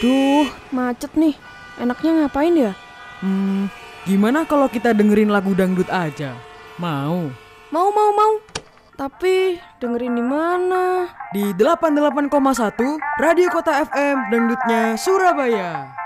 Duh, macet nih. Enaknya ngapain ya? Gimana kalau kita dengerin lagu dangdut aja? Mau? Mau. Tapi dengerin di mana? Di 88,1 Radio Kota FM Dangdutnya Surabaya.